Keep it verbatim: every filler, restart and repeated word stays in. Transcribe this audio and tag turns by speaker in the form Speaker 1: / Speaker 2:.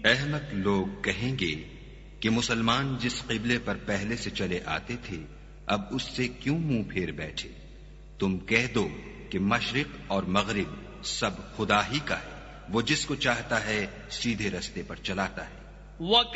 Speaker 1: अहमक लोग कहेंगे कि मुसलमान जिस क़िबले पर पहले से चले आते थे अब उससे क्यों मुंह फेर बैठे। तुम कह दो कि मशरिक और मगरिब सब खुदा ही का है, वो जिसको चाहता है सीधे रस्ते पर चलाता है।